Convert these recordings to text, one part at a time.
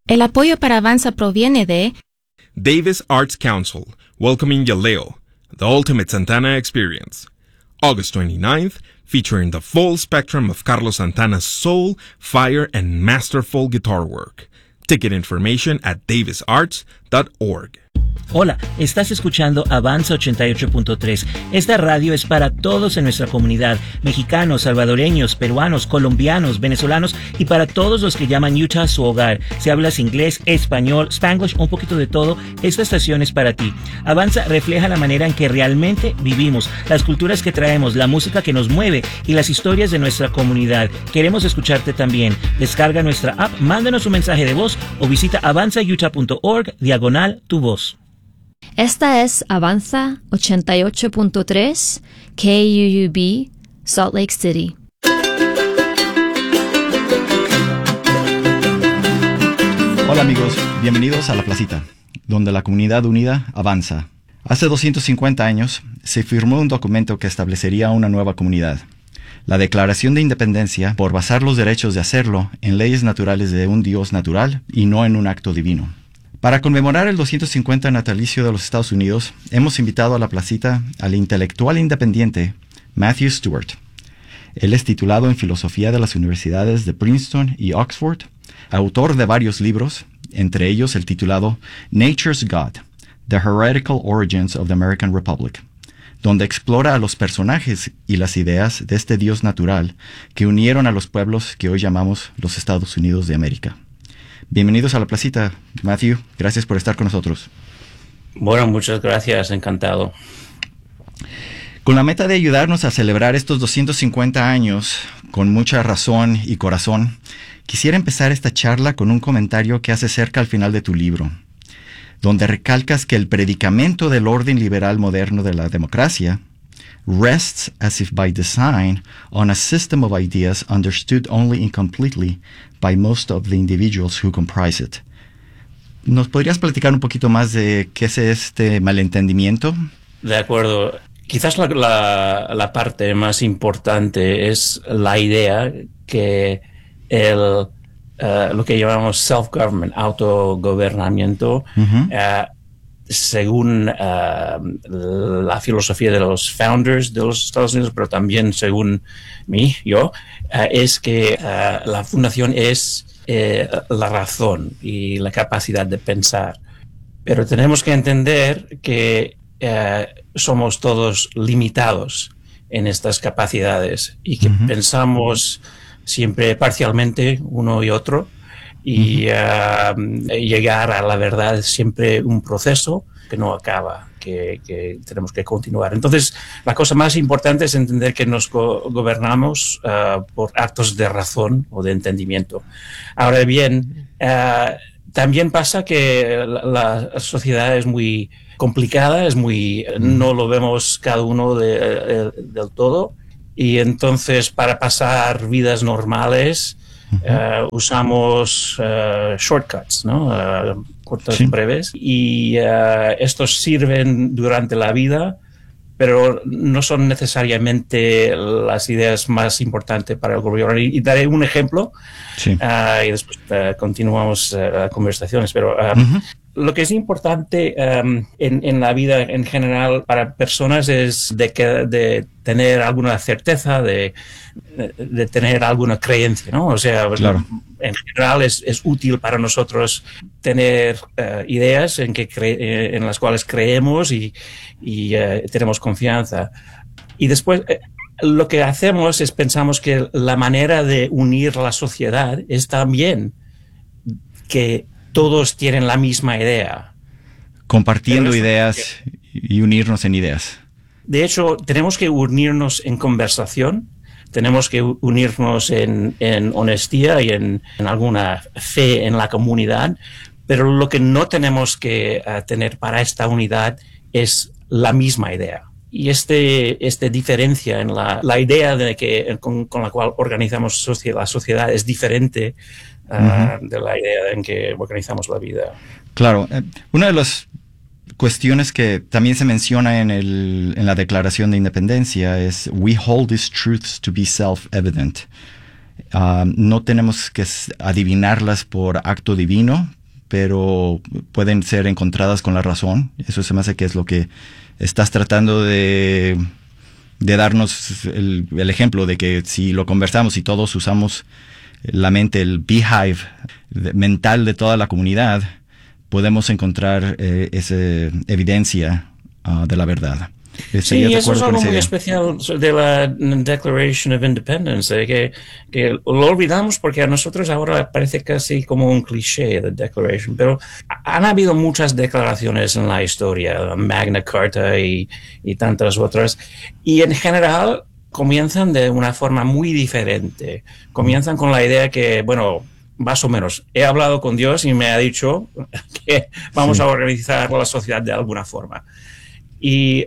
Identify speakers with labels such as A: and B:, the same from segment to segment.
A: El apoyo para Avanza proviene de
B: Davis Arts Council, welcoming Yaleo, the ultimate Santana experience. August 29th, featuring the full spectrum of Carlos Santana's soul, fire, and masterful guitar work. Ticket information at davisarts.org.
C: Hola, estás escuchando Avanza 88.3. Esta radio es para todos en nuestra comunidad, mexicanos, salvadoreños, peruanos, colombianos, venezolanos y para todos los que llaman Utah su hogar. Si hablas inglés, español, Spanglish, un poquito de todo, esta estación es para ti. Avanza refleja la manera en que realmente vivimos, las culturas que traemos, la música que nos mueve y las historias de nuestra comunidad. Queremos escucharte también. Descarga nuestra app, mándanos un mensaje de voz o visita avanzautah.org/tu voz.
D: Esta es Avanza 88.3 KUUB, Salt Lake City.
E: Hola amigos, bienvenidos a La Placita, donde la comunidad unida avanza. Hace 250 años se firmó un documento que establecería una nueva comunidad, la Declaración de Independencia, por basar los derechos de hacerlo en leyes naturales de un Dios natural y no en un acto divino. Para conmemorar el 250 natalicio de los Estados Unidos, hemos invitado a La Placita al intelectual independiente Matthew Stewart. Él es titulado en Filosofía de las Universidades de Princeton y Oxford, autor de varios libros, entre ellos el titulado Nature's God, The Heretical Origins of the American Republic, donde explora a los personajes y las ideas de este Dios natural que unieron a los pueblos que hoy llamamos los Estados Unidos de América. Bienvenidos a La Placita, Matthew. Gracias por estar con nosotros.
C: Bueno, muchas gracias. Encantado.
E: Con la meta de ayudarnos a celebrar estos 250 años con mucha razón y corazón, quisiera empezar esta charla con un comentario que hace cerca al final de tu libro, donde recalcas que el predicamento del orden liberal moderno de la democracia rests as if by design on a system of ideas understood only incompletely by most of the individuals who comprise it. ¿Nos podrías platicar un poquito más de qué es este malentendimiento?
C: De acuerdo. Quizás la parte más importante es la idea que lo que llamamos self-government, autogobernamiento, según la filosofía de los founders de los Estados Unidos, pero también según yo, es que la fundación es la razón y la capacidad de pensar. Pero tenemos que entender que somos todos limitados en estas capacidades y que pensamos siempre parcialmente uno y otro. Y llegar a la verdad es siempre un proceso que no acaba, que tenemos que continuar. Entonces, la cosa más importante es entender que nos gobernamos por actos de razón o de entendimiento. Ahora bien, también pasa que la sociedad es muy complicada, no lo vemos cada uno del todo, y entonces para pasar vidas normales usamos shortcuts, ¿no? Cortos breves, y estos sirven durante la vida, pero no son necesariamente las ideas más importantes para el gobierno. Y daré un ejemplo, y después continuamos las conversaciones, pero lo que es importante en la vida en general para personas es de tener alguna certeza, de tener alguna creencia, ¿no? O sea, claro, en general es útil para nosotros tener ideas en las cuales creemos y tenemos confianza. Y después lo que hacemos es pensamos que la manera de unir la sociedad es también que todos tienen la misma idea.
E: Compartiendo ideas y unirnos en ideas.
C: De hecho, tenemos que unirnos en conversación, tenemos que unirnos en honestidad y en alguna fe en la comunidad, pero lo que no tenemos que tener para esta unidad es la misma idea. Y esta diferencia en la idea de que con la cual organizamos la sociedad es diferente de la idea en que organizamos la vida.
E: Claro. Una de las cuestiones que también se menciona en la Declaración de Independencia es "We hold these truths to be self-evident". No tenemos que adivinarlas por acto divino, pero pueden ser encontradas con la razón. Eso se me hace que es lo que estás tratando de darnos el ejemplo de que si lo conversamos y todos usamos la mente, el beehive mental de toda la comunidad, podemos encontrar esa evidencia de la verdad.
C: Sí, eso es algo muy especial de la Declaration of Independence, que lo olvidamos porque a nosotros ahora parece casi como un cliché de Declaration, pero han habido muchas declaraciones en la historia, Magna Carta y tantas otras, y en general comienzan de una forma muy diferente. Comienzan con la idea que, bueno, más o menos, he hablado con Dios y me ha dicho que vamos a organizar la sociedad de alguna forma. Y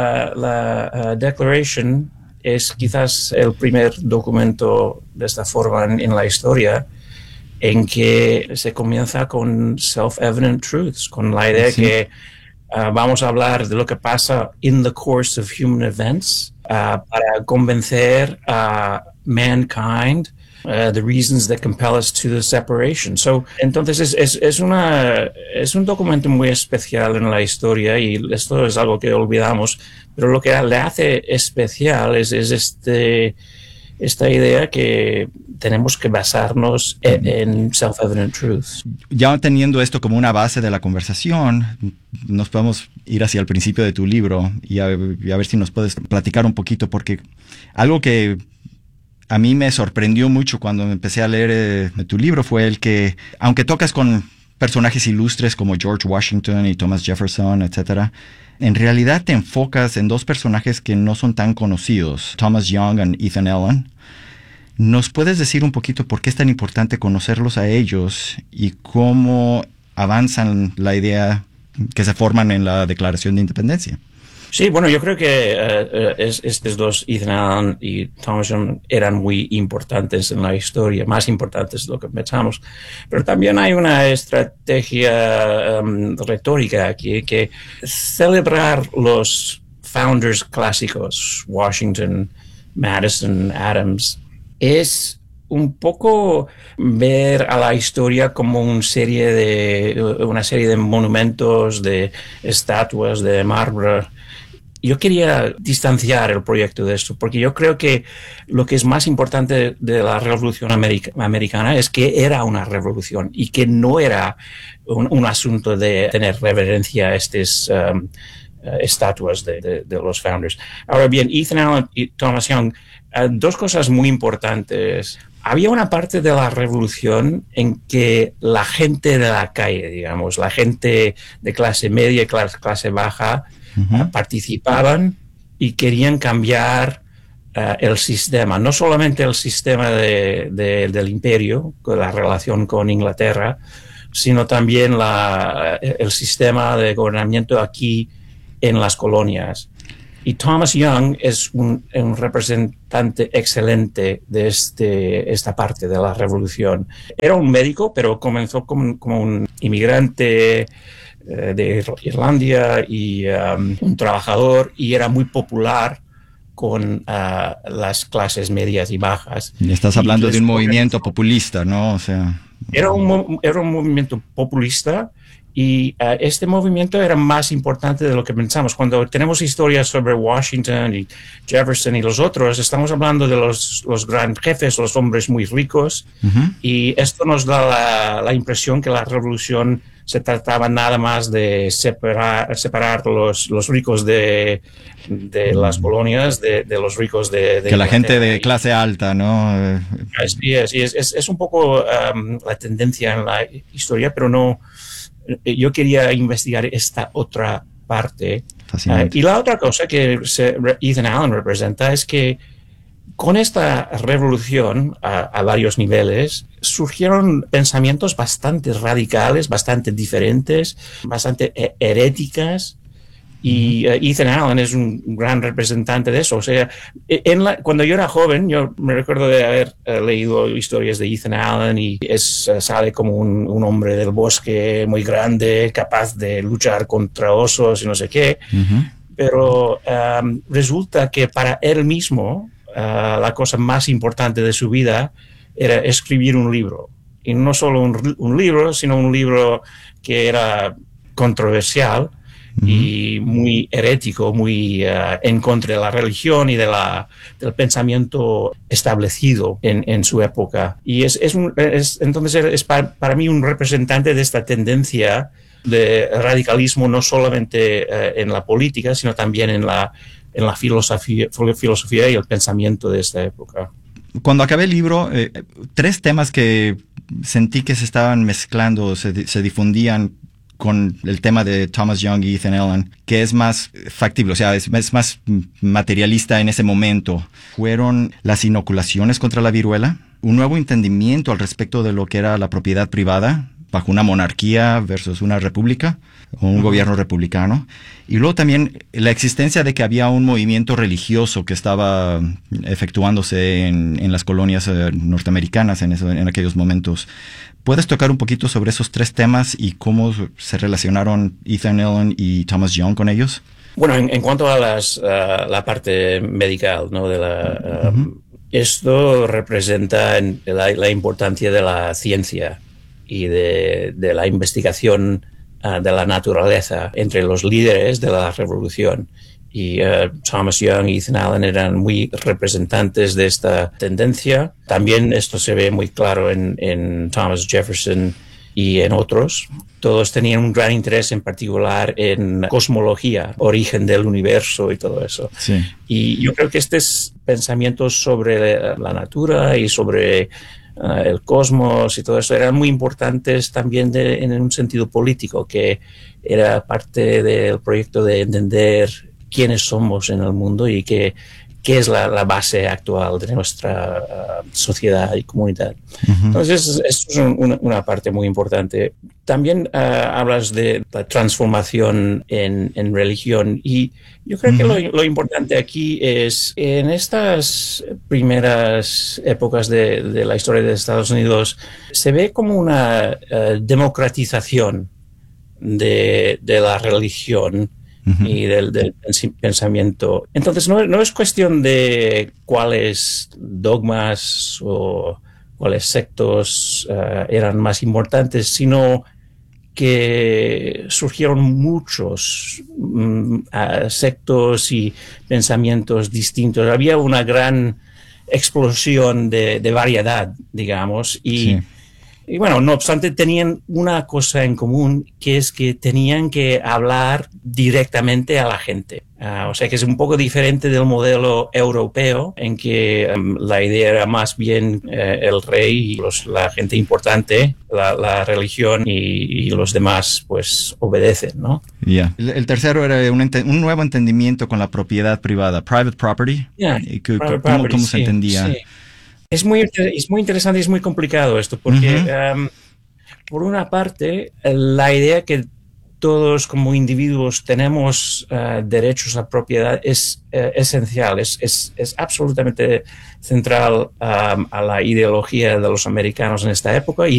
C: la Declaration es quizás el primer documento de esta forma en la historia en que se comienza con self-evident truths, con la idea que vamos a hablar de lo que pasa in the course of human events para convencer a mankind the reasons that compel us to the separation. So, entonces es un documento muy especial en la historia y esto es algo que olvidamos, pero lo que le hace especial es esta idea que tenemos que basarnos en self-evident truths.
E: Ya teniendo esto como una base de la conversación, nos podemos ir hacia el principio de tu libro y a ver si nos puedes platicar un poquito, porque algo que a mí me sorprendió mucho cuando empecé a leer tu libro fue el que, aunque tocas con personajes ilustres como George Washington y Thomas Jefferson, etc., en realidad te enfocas en dos personajes que no son tan conocidos, Thomas Young y Ethan Allen. ¿Nos puedes decir un poquito por qué es tan importante conocerlos a ellos y cómo avanzan la idea que se forman en la Declaración de Independencia?
C: Sí, bueno, yo creo que estos dos, Ethan Allen y Thomas Young, eran muy importantes en la historia, más importantes de lo que pensamos. Pero también hay una estrategia retórica aquí, que celebrar los founders clásicos, Washington, Madison, Adams, es un poco ver a la historia como una serie de monumentos, de estatuas de mármol. Yo quería distanciar el proyecto de esto, porque yo creo que lo que es más importante de la Revolución Americana es que era una revolución y que no era un asunto de tener reverencia a estas estatuas de los founders. Ahora bien, Ethan Allen y Thomas Young, dos cosas muy importantes. Había una parte de la revolución en que la gente de la calle, digamos, la gente de clase media y clase baja, participaban y querían cambiar el sistema, no solamente el sistema del imperio, la relación con Inglaterra, sino también el sistema de gobernamiento aquí en las colonias. Y Thomas Young es un representante excelente de esta parte de la revolución. Era un médico, pero comenzó como un inmigrante de Irlanda y un trabajador, y era muy popular con las clases medias y bajas.
E: Y estás hablando de un movimiento populista, ¿no? O sea,
C: era un movimiento populista, y este movimiento era más importante de lo que pensamos. Cuando tenemos historias sobre Washington y Jefferson y los otros, estamos hablando de los grandes jefes, los hombres muy ricos, y esto nos da la impresión que la revolución se trataba nada más de separar los ricos de las colonias de los ricos de
E: que la gente de clase alta, ¿no?
C: Sí, es un poco la tendencia en la historia, pero no. Yo quería investigar esta otra parte. Y la otra cosa que Ethan Allen representa es que con esta revolución a varios niveles surgieron pensamientos bastante radicales, bastante diferentes, bastante heréticas. Y Ethan Allen es un gran representante de eso. O sea, cuando yo era joven, yo me recuerdo de haber leído historias de Ethan Allen, y sale como un hombre del bosque muy grande, capaz de luchar contra osos y no sé qué. Pero resulta que para él mismo la cosa más importante de su vida era escribir un libro. y no solo un libro, sino un libro que era controversial y muy herético, muy en contra de la religión y del pensamiento establecido en su época. Y entonces es para mí un representante de esta tendencia de radicalismo, no solamente en la política, sino también en la filosofía y el pensamiento de esta época.
E: Cuando acabé el libro, 3 temas que sentí que se estaban mezclando, se difundían con el tema de Thomas Young y Ethan Allen, que es más factible, o sea, es más materialista en ese momento, fueron las inoculaciones contra la viruela, un nuevo entendimiento al respecto de lo que era la propiedad privada bajo una monarquía versus una república o un gobierno republicano, y luego también la existencia de que había un movimiento religioso que estaba efectuándose en las colonias norteamericanas en aquellos momentos. ¿Puedes tocar un poquito sobre esos 3 temas y cómo se relacionaron Ethan Allen y Thomas Young con ellos?
C: Bueno, en cuanto a la parte medical, ¿no? Esto representa la importancia de la ciencia y de la investigación de la naturaleza entre los líderes de la revolución. Y Thomas Young y Ethan Allen eran muy representantes de esta tendencia. También esto se ve muy claro en Thomas Jefferson y en otros. Todos tenían un gran interés en particular en cosmología, origen del universo y todo eso.
E: Sí.
C: Y yo creo que estos pensamientos sobre la natura y sobre el cosmos y todo eso eran muy importantes también en un sentido político, que era parte del proyecto de entender quiénes somos en el mundo y qué es la base actual de nuestra sociedad y comunidad. Entonces, esto es una parte muy importante. También hablas de la transformación en religión, y yo creo que lo importante aquí es, en estas primeras épocas de la historia de Estados Unidos, se ve como una democratización de la religión y del pensamiento. Entonces no es cuestión de cuáles dogmas o cuáles sectos eran más importantes, sino que surgieron muchos sectos y pensamientos distintos. Había una gran explosión de variedad, digamos, y bueno, no obstante, tenían una cosa en común, que es que tenían que hablar directamente a la gente. O sea que es un poco diferente del modelo europeo, en que la idea era más bien el rey y la gente importante, la religión, y los demás pues obedecen, ¿no?
E: Yeah. El tercero era un nuevo entendimiento con la propiedad privada, private property.
C: Yeah,
E: ¿Cómo se entendía?
C: Sí. Es muy interesante y es muy complicado esto, porque por una parte, la idea que todos como individuos tenemos derechos a propiedad es esencial, es absolutamente central a la ideología de los americanos en esta época, y